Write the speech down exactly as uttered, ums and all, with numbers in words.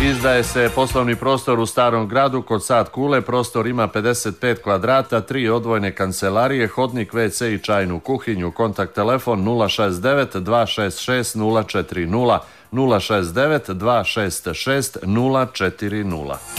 Izdaje se poslovni prostor u Starom gradu kod Sad Kule. Prostor ima pedeset pet kvadrata, tri odvojene kancelarije, hodnik, ve ce i čajnu kuhinju. Kontakt telefon nula šest devet dva šest šest nula četiri nula, nula šest devet dva šest šest nula četiri nula.